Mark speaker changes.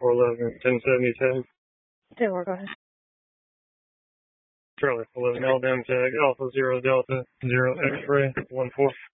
Speaker 1: 411, 1070 tag.
Speaker 2: Taylor, go ahead.
Speaker 1: Charlie 11 Alabama tag, Alpha 0 Delta 0 X-ray 14.